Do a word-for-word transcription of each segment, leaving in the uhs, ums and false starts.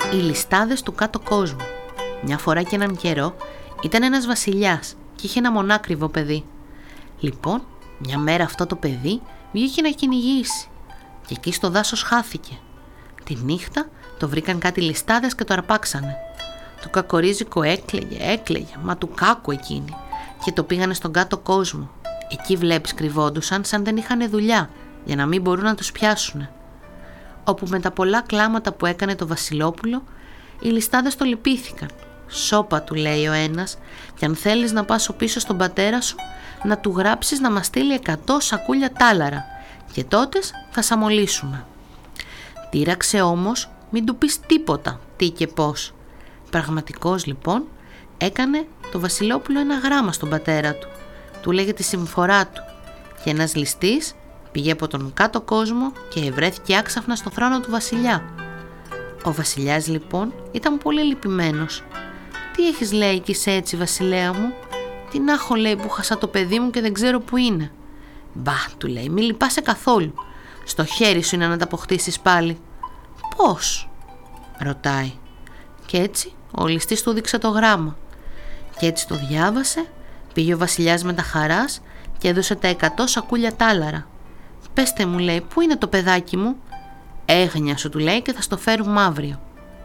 Οι ληστάδες του κάτω κόσμου. Μια φορά και έναν καιρό ήταν ένας βασιλιάς και είχε ένα μονάκριβο παιδί. Λοιπόν, μια μέρα αυτό το παιδί βγήκε να κυνηγήσει και εκεί στο δάσος χάθηκε. Τη νύχτα το βρήκαν κάτι ληστάδες και το αρπάξανε. Το κακορίζικο έκλαιγε, έκλαιγε, μα του κάκου εκείνη, και το πήγανε στον κάτω κόσμο. Εκεί βλέπεις κρυβόντουσαν σαν δεν είχαν δουλειά, για να μην μπορούν να τους πιάσουνε. Όπου με τα πολλά κλάματα που έκανε το Βασιλόπουλο, οι ληστάδες το λυπήθηκαν. «Σώπα», του λέει ο ένας, «κι αν θέλεις να πας πίσω στον πατέρα σου, να του γράψεις να μας στείλει εκατό σακούλια τάλαρα και τότε θα σ' αμολύσουμε». Τύραξε όμως μην του πεις τίποτα τι και πώς. Πραγματικός λοιπόν έκανε το Βασιλόπουλο ένα γράμμα στον πατέρα του. Του λέγε τη συμφορά του και ένας ληστής πήγε από τον κάτω κόσμο και ευρέθηκε άξαφνα στο θρόνο του βασιλιά. Ο βασιλιάς λοιπόν ήταν πολύ λυπημένος. «Τι έχεις», λέει, «κι είσαι έτσι, βασιλέα μου?» «Τι να έχω», λέει, «που χάσα το παιδί μου και δεν ξέρω που είναι». «Μπα», του λέει, «μη λυπάσαι καθόλου. Στο χέρι σου είναι να τα αποκτήσεις πάλι». «Πώς?» ρωτάει. Και έτσι ο ληστής του δείξε το γράμμα. Και έτσι το διάβασε, πήγε ο βασιλιάς με τα χαράς και έδωσε τα εκατό σακούλια τάλαρα. «Πέστε μου», λέει, «πού είναι το παιδάκι μου?» «Έγνοια σου», του λέει, «και θα στο φέρουμε αύριο».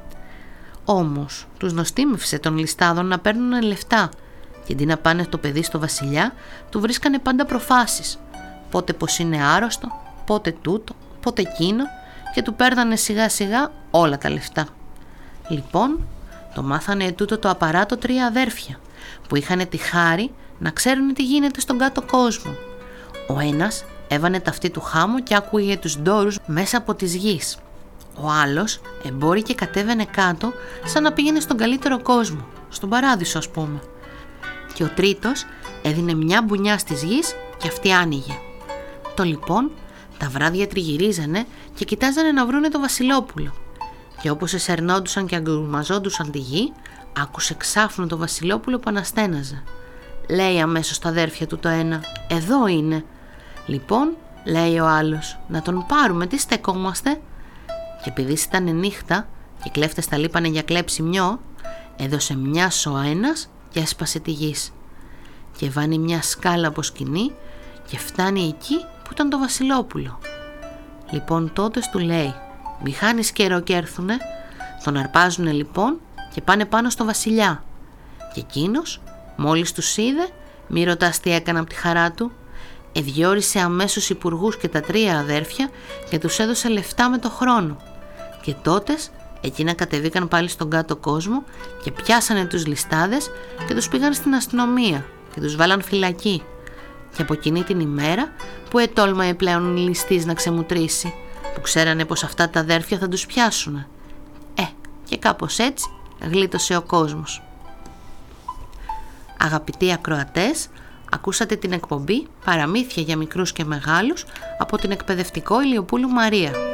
Όμως τους νοστίμευσε των ληστάδων να παίρνουν λεφτά και αντί να πάνε το παιδί στο βασιλιά, του βρίσκανε πάντα προφάσεις. Πότε πως είναι άρρωστο, πότε τούτο, πότε εκείνο, και του παίρνανε σιγά σιγά όλα τα λεφτά. Λοιπόν, το μάθανε τούτο το απαράτο τρία αδέρφια που είχαν τη χάρη να ξέρουν τι γίνεται στον κάτω κόσμο. Ο ένας έβανε τα αυτή του χάμου και άκουγε τους ντόρους μέσα από τις γης. Ο άλλος εμπόρει και κατέβαινε κάτω σαν να πήγαινε στον καλύτερο κόσμο, στον παράδεισο ας πούμε. Και ο τρίτος έδινε μια μπουνιά στις γης και αυτή άνοιγε. Το λοιπόν τα βράδια τριγυρίζανε και κοιτάζανε να βρούνε το Βασιλόπουλο. Και όπως εσερνόντουσαν και αγκουρμαζόντουσαν τη γη, άκουσε ξάφνου το Βασιλόπουλο που αναστέναζε. Λέει αμέσως τα αδέρφια του το ένα, «Εδώ είναι». «Λοιπόν», λέει ο άλλος, «να τον πάρουμε, τι στεκόμαστε?» Και επειδή ήταν νύχτα και οι κλέφτες τα λείπανε για κλέψιμιό, έδωσε μια ο ένας και έσπασε τη γης. Και βάνει μια σκάλα από σκηνή και φτάνει εκεί που ήταν το Βασιλόπουλο. Λοιπόν τότε του λέει, «Μη χάνεις καιρό και έρθουνε». Τον αρπάζουνε λοιπόν και πάνε πάνω στο βασιλιά. Και εκείνος μόλις τους είδε, μη ρωτάς τι έκανε από τη χαρά του, εδιόρισε αμέσως υπουργούς και τα τρία αδέρφια και τους έδωσε λεφτά με το χρόνο. Και τότες εκείνα κατεβήκαν πάλι στον κάτω κόσμο και πιάσανε τους ληστάδες και τους πήγαν στην αστυνομία και τους βάλαν φυλακή. Και από εκείνη την ημέρα που ετόλμαε πλέον η ληστής να ξεμουτρήσει, που ξέρανε πως αυτά τα αδέρφια θα τους πιάσουνε. Ε, και κάπως έτσι γλίτωσε ο κόσμος. Αγαπητοί ακροατές, ακούσατε την εκπομπή «Παραμύθια για μικρούς και μεγάλους» από την εκπαιδευτικό Ηλιοπούλου Μαρία.